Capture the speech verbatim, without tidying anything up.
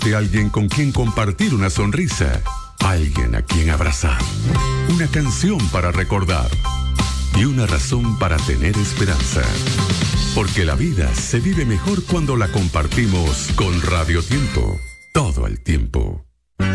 De alguien con quien compartir una sonrisa. Alguien a quien abrazar. Una canción para recordar. Y una razón para tener esperanza. Porque la vida se vive mejor cuando la compartimos con Radio Tiempo. Todo el tiempo.